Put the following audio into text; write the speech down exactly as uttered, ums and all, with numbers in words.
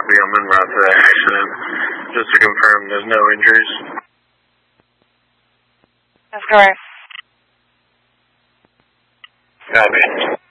copy. I'm en route to that accident. Just to confirm there's no injuries. That's correct. Copy.